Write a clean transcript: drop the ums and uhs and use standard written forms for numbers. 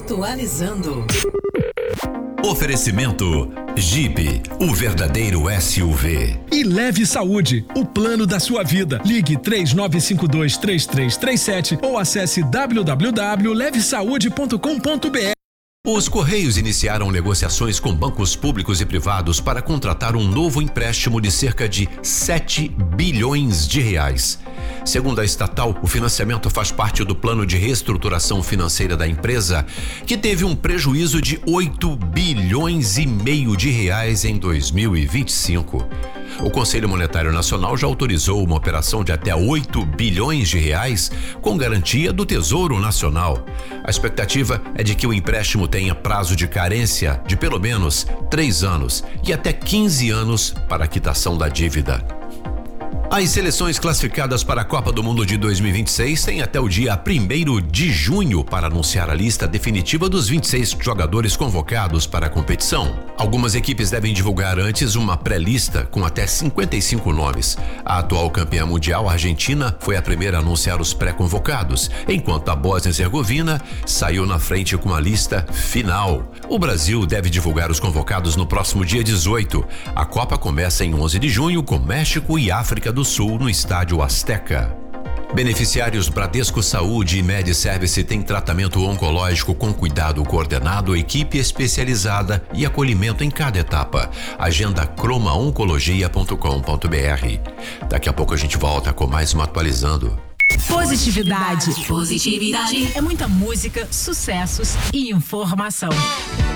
Atualizando. Oferecimento Jeep, o verdadeiro SUV. E Leve Saúde, o plano da sua vida. Ligue 3952-3337 ou acesse www.levesaude.com.br. Os Correios iniciaram negociações com bancos públicos e privados para contratar um novo empréstimo de cerca de 7 bilhões de reais. Segundo a estatal, o financiamento faz parte do plano de reestruturação financeira da empresa, que teve um prejuízo de 8 bilhões e meio de reais em 2025. O Conselho Monetário Nacional já autorizou uma operação de até 8 bilhões de reais com garantia do Tesouro Nacional. A expectativa é de que o empréstimo tenha prazo de carência de pelo menos 3 anos e até 15 anos para a quitação da dívida. As seleções classificadas para a Copa do Mundo de 2026 têm até o dia 1º de junho para anunciar a lista definitiva dos 26 jogadores convocados para a competição. Algumas equipes devem divulgar antes uma pré-lista com até 55 nomes. A atual campeã mundial, a Argentina, foi a primeira a anunciar os pré-convocados, enquanto a Bósnia-Herzegovina saiu na frente com a lista final. O Brasil deve divulgar os convocados no próximo dia 18. A Copa começa em 11 de junho com México e África do Sul no estádio Azteca. Beneficiários Bradesco Saúde e MedService têm tratamento oncológico com cuidado coordenado, equipe especializada e acolhimento em cada etapa. Agenda cromaoncologia.com.br. Daqui a pouco a gente volta com mais uma Atualizando. Positividade. É muita música, sucessos e informação.